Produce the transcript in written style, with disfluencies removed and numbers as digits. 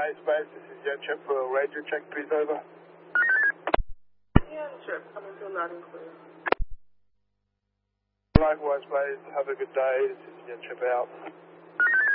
Base, this is Jet Chip for a radio check, please, over. Yeah, Chip, coming through loud and clear. Likewise, Base, have a good day, this is Jet Chip out.